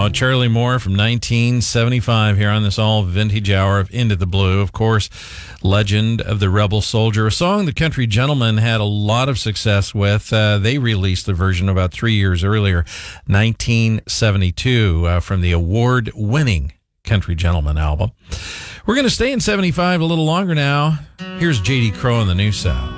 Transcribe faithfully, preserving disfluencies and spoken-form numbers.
Wow, Charlie Moore from nineteen seventy-five here on this all vintage hour of Into the Blue. Of course, Legend of the Rebel Soldier, a song the Country Gentlemen had a lot of success with. Uh, they released the version about three years earlier, nineteen seventy-two, uh, from the award-winning Country Gentleman album. We're going to stay in seventy-five a little longer now. Here's J D Crowe and the New South.